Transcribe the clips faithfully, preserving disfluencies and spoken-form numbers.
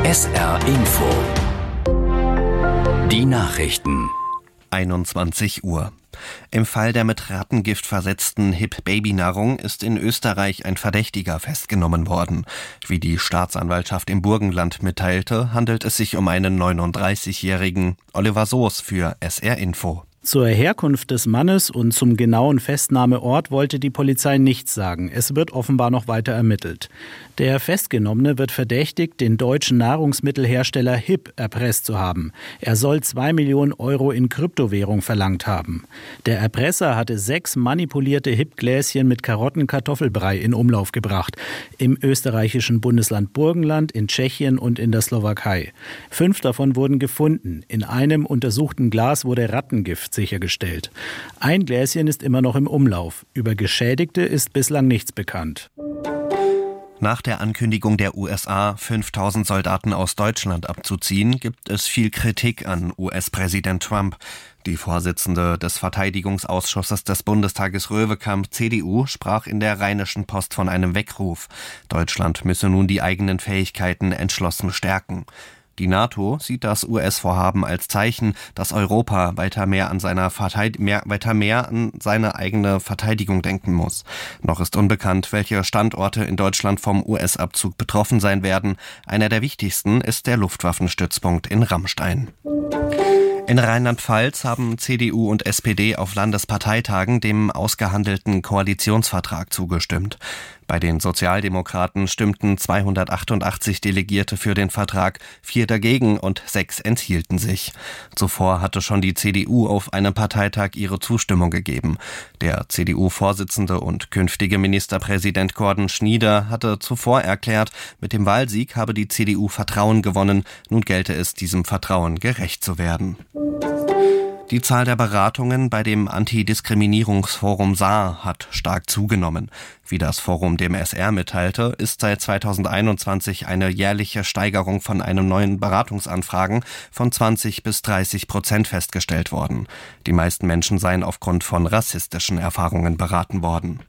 S R Info. Die Nachrichten. einundzwanzig Uhr. Im Fall der mit Rattengift versetzten Hip-Baby-Nahrung ist in Österreich ein Verdächtiger festgenommen worden. Wie die Staatsanwaltschaft im Burgenland mitteilte, handelt es sich um einen neununddreißigjährigen. Oliver Soos für S R Info. Zur Herkunft des Mannes und zum genauen Festnahmeort wollte die Polizei nichts sagen. Es wird offenbar noch weiter ermittelt. Der Festgenommene wird verdächtigt, den deutschen Nahrungsmittelhersteller H I P erpresst zu haben. Er soll zwei Millionen Euro in Kryptowährung verlangt haben. Der Erpresser hatte sechs manipulierte H I P-Gläschen mit Karotten-Kartoffelbrei in Umlauf gebracht. Im österreichischen Bundesland Burgenland, in Tschechien und in der Slowakei. Fünf davon wurden gefunden. In einem untersuchten Glas wurde Rattengift sichergestellt. Ein Gläschen ist immer noch im Umlauf. Über Geschädigte ist bislang nichts bekannt. Nach der Ankündigung der U S A, fünftausend Soldaten aus Deutschland abzuziehen, gibt es viel Kritik an U S-Präsident Trump. Die Vorsitzende des Verteidigungsausschusses des Bundestages Röwekamp, C D U, sprach in der Rheinischen Post von einem Weckruf. Deutschland müsse nun die eigenen Fähigkeiten entschlossen stärken. Die NATO sieht das U S-Vorhaben als Zeichen, dass Europa weiter mehr an seiner Verteid- mehr, weiter mehr an seine eigene Verteidigung denken muss. Noch ist unbekannt, welche Standorte in Deutschland vom U S-Abzug betroffen sein werden. Einer der wichtigsten ist der Luftwaffenstützpunkt in Ramstein. In Rheinland-Pfalz haben C D U und S P D auf Landesparteitagen dem ausgehandelten Koalitionsvertrag zugestimmt. Bei den Sozialdemokraten stimmten zweihundertachtundachtzig Delegierte für den Vertrag, vier dagegen und sechs enthielten sich. Zuvor hatte schon die C D U auf einem Parteitag ihre Zustimmung gegeben. Der C D U-Vorsitzende und künftige Ministerpräsident Gordon Schnieder hatte zuvor erklärt, mit dem Wahlsieg habe die C D U Vertrauen gewonnen. Nun gelte es, diesem Vertrauen gerecht zu werden. Die Zahl der Beratungen bei dem Antidiskriminierungsforum Saar hat stark zugenommen. Wie das Forum dem S R mitteilte, ist seit zweitausendeinundzwanzig eine jährliche Steigerung von einem neuen Beratungsanfragen von zwanzig bis dreißig Prozent festgestellt worden. Die meisten Menschen seien aufgrund von rassistischen Erfahrungen beraten worden.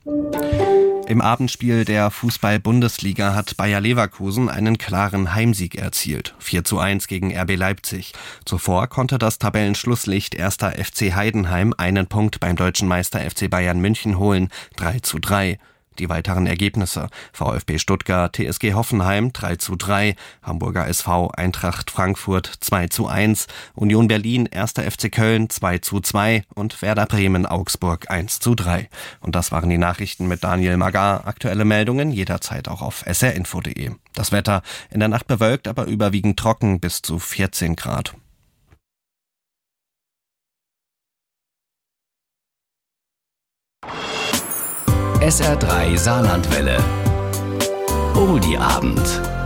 Im Abendspiel der Fußball-Bundesliga hat Bayer Leverkusen einen klaren Heimsieg erzielt. vier zu eins gegen R B Leipzig. Zuvor konnte das Tabellenschlusslicht erster F C Heidenheim einen Punkt beim deutschen Meister F C Bayern München holen. drei zu drei. Die weiteren Ergebnisse: VfB Stuttgart, T S G Hoffenheim drei zu drei, Hamburger S V Eintracht Frankfurt zwei zu eins, Union Berlin erster F C Köln zwei zu zwei und Werder Bremen Augsburg eins zu drei. Und das waren die Nachrichten mit Daniel Magar. Aktuelle Meldungen jederzeit auch auf s r info punkt d e. Das Wetter: in der Nacht bewölkt, aber überwiegend trocken bis zu vierzehn Grad. S R drei Saarlandwelle. Oldie Abend.